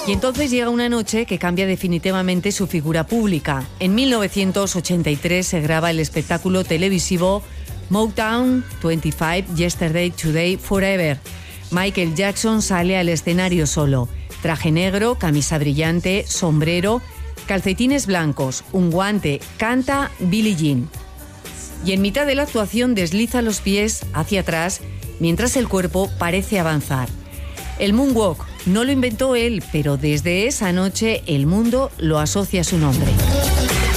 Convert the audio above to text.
Y entonces llega una noche que cambia definitivamente su figura pública. En 1983 se graba el espectáculo televisivo Motown 25, Yesterday, Today, Forever. Michael Jackson sale al escenario solo. Traje negro, camisa brillante, sombrero, calcetines blancos, un guante, canta Billie Jean. Y en mitad de la actuación desliza los pies hacia atrás mientras el cuerpo parece avanzar. El moonwalk no lo inventó él, pero desde esa noche el mundo lo asocia a su nombre.